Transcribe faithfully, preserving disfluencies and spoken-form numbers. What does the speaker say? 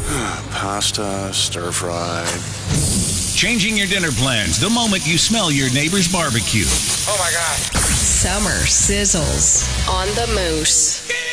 Pasta, stir fried. Changing your dinner plans the moment you smell your neighbor's barbecue. Oh my God. Summer sizzles on the Moose.